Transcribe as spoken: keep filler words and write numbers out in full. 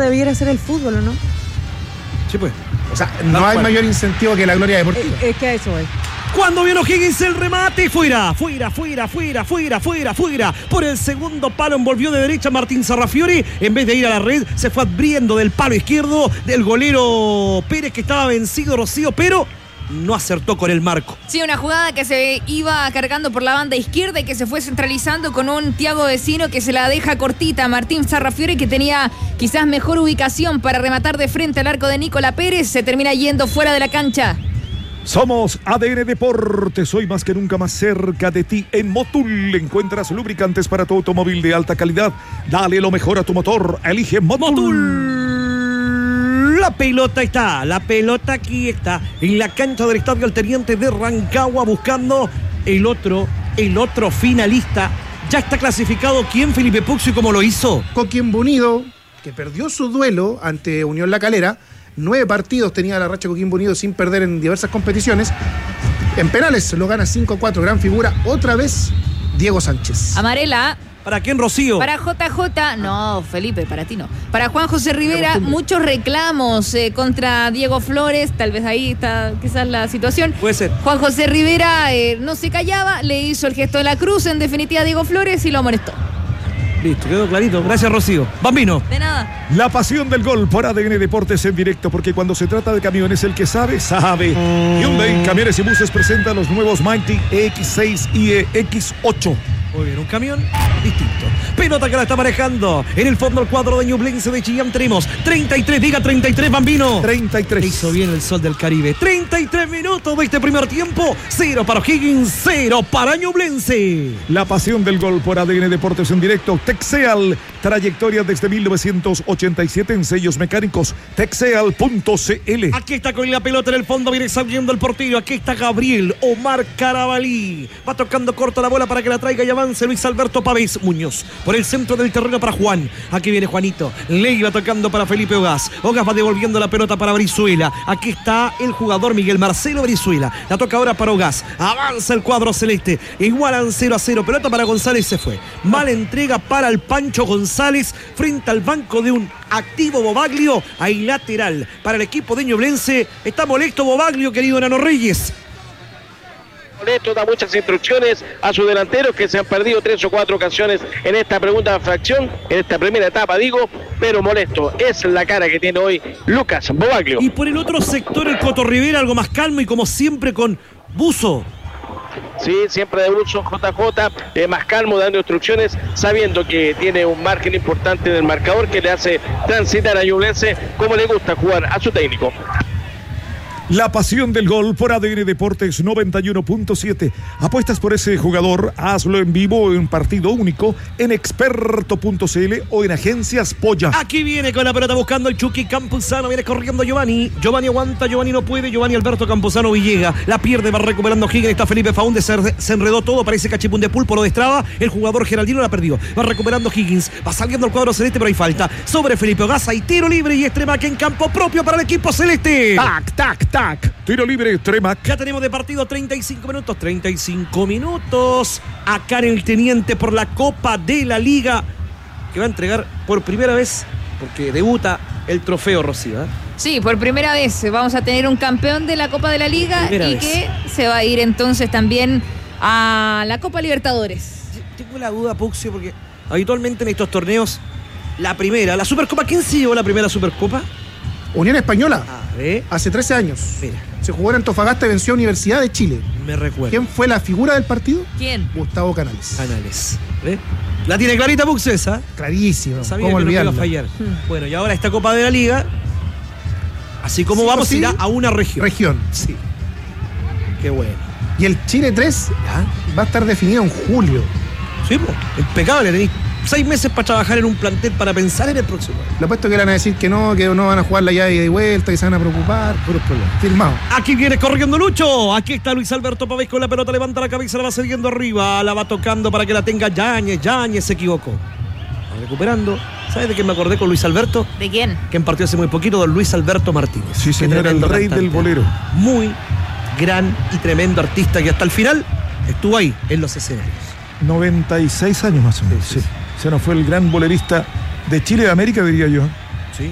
debiera ser el fútbol, ¿o no? Sí, pues. O sea, no hay cual. mayor incentivo que la gloria deportiva. Es, es que a eso es. Cuando vino Higgins el remate, fuera, fuera, fuera, fuera, fuera, fuera, fuera. Por el segundo palo envolvió de derecha Martín Sarrafiori. En vez de ir a la red, se fue abriendo del palo izquierdo del golero Pérez, que estaba vencido, Rocío, pero no acertó con el marco. Sí, una jugada que se iba cargando por la banda izquierda y que se fue centralizando con un Thiago Vecino que se la deja cortita a Martín Sarrafiori, que tenía quizás mejor ubicación para rematar de frente al arco de Nicola Pérez. Se termina yendo fuera de la cancha. Somos A D N Deportes, hoy más que nunca más cerca de ti. En Motul encuentras lubricantes para tu automóvil de alta calidad. Dale lo mejor a tu motor, elige Motul. Motul. La pelota está, la pelota aquí está, en la cancha del Estadio El Teniente de Rancagua, buscando el otro, el otro finalista. Ya está clasificado. ¿Quién, Felipe Puccio, y cómo lo hizo? Coquimbo Unido, que perdió su duelo ante Unión La Calera. Nueve partidos tenía la racha Coquimbo Unido sin perder en diversas competiciones. En penales lo gana cinco a cuatro. Gran figura, otra vez, Diego Sánchez. Amarela. ¿Para quién, Rocío? Para J J, no, Felipe, para ti no. Para Juan José Rivera, muchos reclamos eh, contra Diego Flores. Tal vez ahí está quizás la situación. Puede ser. Juan José Rivera eh, no se callaba, le hizo el gesto de la cruz, en definitiva, a Diego Flores, y lo amonestó. Listo, quedó clarito. Gracias, Rocío. Bambino. De nada. La pasión del gol por A D N Deportes en directo, porque cuando se trata de camiones, el que sabe, sabe. Hyundai Camiones y Buses presenta los nuevos Mighty E X seis y E X ocho. Muy bien, un camión distinto. Pelota que la está manejando. En el fondo el cuadro de Ñublense de Chillán tenemos treinta y tres, diga treinta y tres, Bambino. treinta y tres. Hizo bien el Sol del Caribe. treinta y tres minutos de este primer tiempo. Cero para Higgins, cero para Ñublense. La pasión del gol por A D N Deportes en directo. Texeal, trayectoria desde mil novecientos ochenta y siete en sellos mecánicos. Texeal punto C L. Aquí está con la pelota en el fondo, viene saliendo el portero. Aquí está Gabriel Omar Carabalí. Va tocando corto la bola para que la traiga y avance Luis Alberto Pavés Muñoz. Por el centro del terreno para Juan. Aquí viene Juanito. Leiva tocando para Felipe Ogaz. Ogaz va devolviendo la pelota para Brizuela. Aquí está el jugador Miguel Marcelo Brizuela. La toca ahora para Ogaz. Avanza el cuadro celeste. Igualan cero a cero. Pelota para González, se fue. Mala entrega para el Pancho González frente al banco de un activo Bobaglio. Ahí lateral para el equipo de Ñublense. Está molesto Bobaglio, querido Nano Reyes. Molesto, da muchas instrucciones a sus delanteros, que se han perdido tres o cuatro ocasiones en esta segunda fracción, en esta primera etapa, digo, pero molesto. Es la cara que tiene hoy Lucas Bobaglio. Y por el otro sector el Coto Rivera, algo más calmo y como siempre con Buzo. Sí, siempre de Buzo, J J, eh, más calmo, dando instrucciones, sabiendo que tiene un margen importante en el marcador que le hace transitar a Ñublense como le gusta jugar a su técnico. La pasión del gol por A D N Deportes noventa y uno punto siete. Apuestas por ese jugador, hazlo en vivo en partido único en experto punto c l o en Agencias Polla. Aquí viene con la pelota buscando el Chucky Campuzano, viene corriendo Giovanni. Giovanni aguanta, Giovanni no puede, Giovanni Alberto Campuzano Villega. La pierde, va recuperando Higgins, está Felipe Faúndez, se, se enredó todo, parece cachipún de pulpo, lo destraba. El jugador Geraldino la perdió. Va recuperando Higgins, va saliendo el cuadro celeste, pero hay falta. Sobre Felipe Ogaz, y tiro libre y extrema que en campo propio para el equipo celeste. Tac, tac, tac. Tiro libre, Tremac. Ya tenemos de partido treinta y cinco minutos. treinta y cinco minutos. Acá en el Teniente por la Copa de la Liga, que va a entregar por primera vez, porque debuta el trofeo, Rocío, ¿eh? Sí, por primera vez vamos a tener un campeón de la Copa de la Liga Primera y vez. que se va a ir entonces también a la Copa Libertadores. Tengo la duda, Puxio, porque habitualmente en estos torneos, la primera, la Supercopa, ¿quién se llevó la primera Supercopa? Unión Española, A ver, hace trece años. mira, Se jugó en Antofagasta y venció a Universidad de Chile. me recuerdo. ¿Quién fue la figura del partido? ¿Quién? Gustavo Canales. Canales. ¿Ve? La tiene clarita Puxio esa. Clarísimo. Sabía ¿Cómo que no iba a olvidarlo? fallar. Bueno, y ahora esta Copa de la Liga, así como Sí o vamos, sí, irá a una región. Región. Sí. Qué bueno. Y el Chile tres ¿Ya? va a estar definido en julio. Sí, po, impecable. Tenéis seis meses para trabajar en un plantel para pensar en el próximo. Le apuesto que van a decir que no, que no van a jugar la llave de vuelta, que se van a preocupar. Puros problemas. Firmado. Aquí viene corriendo Lucho. Aquí está Luis Alberto Pavés con la pelota. Levanta la cabeza, la va siguiendo arriba. La va tocando para que la tenga Yáñez. Yáñez se equivocó. Va recuperando. ¿Sabes de quién me acordé con Luis Alberto? ¿De quién? Que partió hace muy poquito, don Luis Alberto Martínez. Sí, Qué señor, el tremendo rey cantante. del bolero. Muy gran y tremendo artista que hasta el final estuvo ahí en los escenarios. noventa y seis años más o menos. Sí, sí. Sí. Se nos fue el gran bolerista de Chile de América, diría yo.